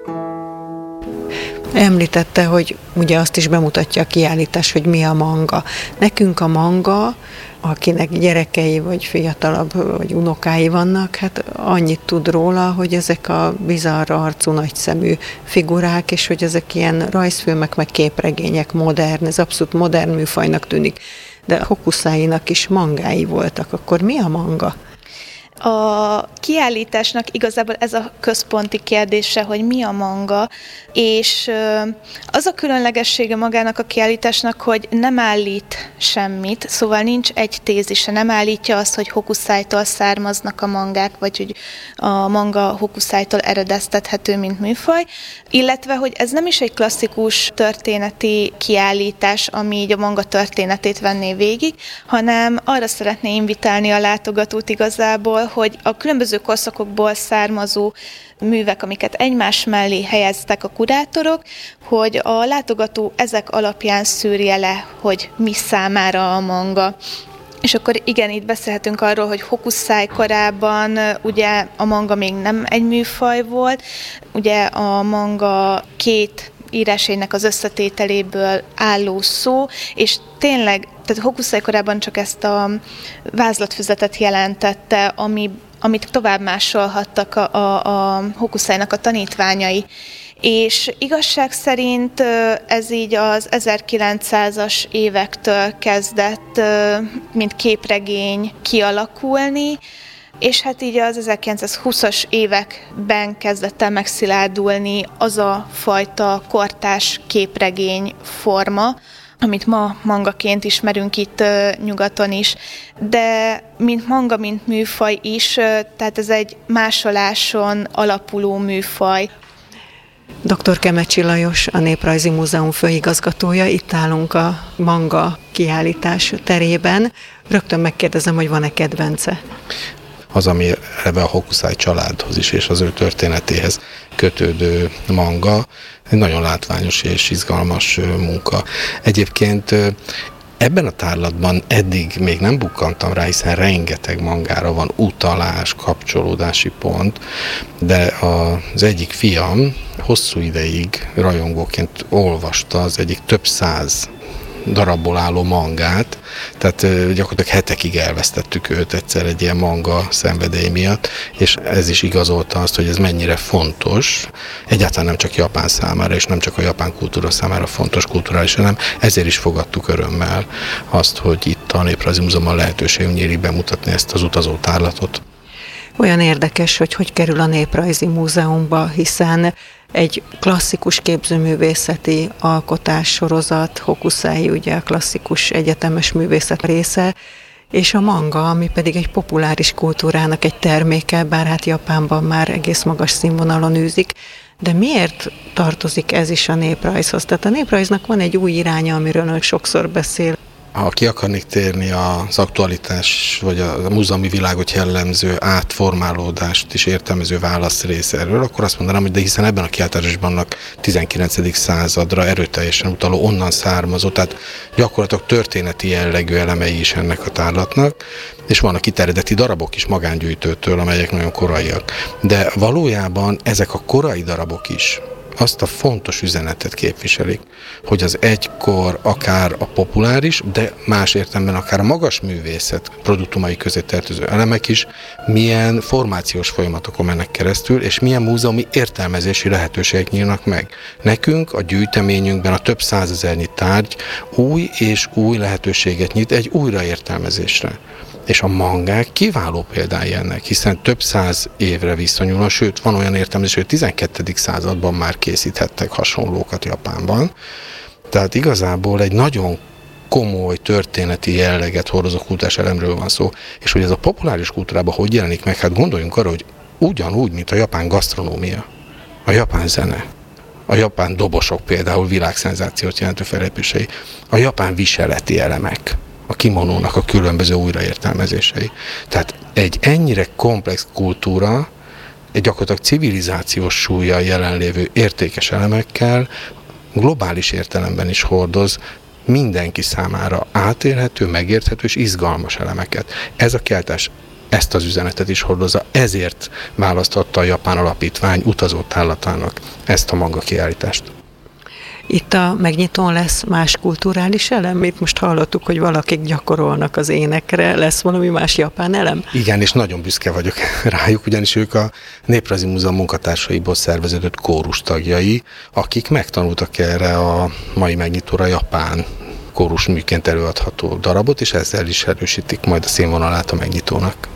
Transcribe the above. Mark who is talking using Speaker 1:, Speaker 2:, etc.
Speaker 1: Említette, hogy ugye azt is bemutatja a kiállítás, hogy mi a manga. Nekünk a manga, akinek gyerekei, vagy fiatalabb, vagy unokái vannak, hát annyit tud róla, hogy ezek a bizarr arcú, nagyszemű figurák, és hogy ezek ilyen rajzfilmek, meg képregények, modern, ez abszolút modern műfajnak tűnik. De Hokusáinak is mangái voltak. Akkor mi a manga?
Speaker 2: A kiállításnak igazából ez a központi kérdése, hogy mi a manga, és az a különlegessége magának a kiállításnak, hogy nem állít semmit, szóval nincs egy tézise, nem állítja azt, hogy Hokusáitól származnak a mangák, vagy hogy a manga Hokusáitól eredeztethető, mint műfaj, illetve, hogy ez nem is egy klasszikus történeti kiállítás, ami így a manga történetét venné végig, hanem arra szeretné invitálni a látogatót igazából, hogy a különböző korszakokból származó művek, amiket egymás mellé helyeztek a kurátorok, hogy a látogató ezek alapján szűrje le, hogy mi számára a manga. És akkor igen, itt beszélhetünk arról, hogy Hokusai korában ugye a manga még nem egy műfaj volt, ugye a manga két írásainak az összetételéből álló szó, és tényleg, tehát Hokusai korában csak ezt a vázlatfüzetet jelentette, amit tovább másolhattak a Hokusainak a tanítványai. És igazság szerint ez így az 1900-as évektől kezdett, mint képregény kialakulni, és hát így az 1920-as években kezdett el megszilárdulni az a fajta kortárs képregény forma, amit ma mangaként ismerünk itt nyugaton is, de mint manga, mint műfaj is, tehát ez egy másoláson alapuló műfaj.
Speaker 1: Dr. Kemecsi Lajos, a Néprajzi Múzeum főigazgatója, itt állunk a manga kiállítás terében. Rögtön megkérdezem, hogy van-e kedvence?
Speaker 3: Az, ami ebbe a Hokusai családhoz is, és az ő történetéhez kötődő manga, egy nagyon látványos és izgalmas munka. Egyébként ebben a tárlatban eddig még nem bukkantam rá, hiszen rengeteg mangára van utalás, kapcsolódási pont, de az egyik fiam hosszú ideig rajongóként olvasta az egyik több száz darabból álló mangát, tehát gyakorlatilag hetekig elvesztettük őt egyszer egy ilyen manga szenvedély miatt, és ez is igazolta azt, hogy ez mennyire fontos, egyáltalán nem csak Japán számára, és nem csak a japán kultúra számára fontos kulturális, hanem ezért is fogadtuk örömmel azt, hogy itt a Néprajzi Múzeumban lehetőségünk nyílik bemutatni ezt az utazó tárlatot.
Speaker 1: Olyan érdekes, hogy kerül a Néprajzi Múzeumba, hiszen egy klasszikus képzőművészeti alkotássorozat, Hokusai ugye a klasszikus egyetemes művészet része, és a manga, ami pedig egy populáris kultúrának egy terméke, bár hát Japánban már egész magas színvonalon űzik. De miért tartozik ez is a néprajzhoz? Tehát a néprajznak van egy új iránya, amiről ön sokszor beszél.
Speaker 3: Ha ki akarnék térni az aktualitás, vagy a múzeumi világot jellemző átformálódást is értelmező válaszrész erről, akkor azt mondanám, hogy de hiszen ebben a kiáltásban vannak 19. századra erőteljesen utaló, onnan származó, tehát gyakorlatilag történeti jellegű elemei is ennek a tárlatnak, és vannak itt eredeti darabok is magángyűjtőtől, amelyek nagyon koraiak. De valójában ezek a korai darabok is azt a fontos üzenetet képviselik, hogy az egykor akár a populáris, de más értelemben akár a magas művészet produktumai közé tartozó elemek is milyen formációs folyamatokon mennek keresztül, és milyen múzeumi értelmezési lehetőségek nyílnak meg. Nekünk a gyűjteményünkben a több százezernyi tárgy új és új lehetőséget nyit egy újraértelmezésre. És a mangák kiváló példái ennek, hiszen több száz évre viszonyulnak, sőt, van olyan értelmezés, hogy a 12. században már készíthettek hasonlókat Japánban. Tehát igazából egy nagyon komoly történeti jelleget hordozó kultúrás elemről van szó, és hogy ez a populáris kultúrában hogy jelenik meg, hát gondoljunk arra, hogy ugyanúgy, mint a japán gasztronómia, a japán zene, a japán dobosok például világszenzációt jelentő fellépései, a japán viseleti elemek, a kimonónak a különböző újraértelmezései. Tehát egy ennyire komplex kultúra, egy gyakorlatilag civilizációs súllyal jelenlévő értékes elemekkel globális értelemben is hordoz mindenki számára átélhető, megérthető és izgalmas elemeket. Ez a kiáltás ezt az üzenetet is hordozza. Ezért választotta a Japán Alapítvány utazó tállatának ezt a manga kiállítást.
Speaker 1: Itt a megnyitón lesz más kulturális elem? Itt most hallottuk, hogy valakik gyakorolnak az énekre, lesz valami más japán elem?
Speaker 3: Igen, és nagyon büszke vagyok rájuk, ugyanis ők a Néprajzi Múzeum munkatársaiból szerveződött kórus tagjai, akik megtanultak erre a mai megnyitóra japán kórusműként előadható darabot, és ezzel is erősítik majd a színvonalát a megnyitónak.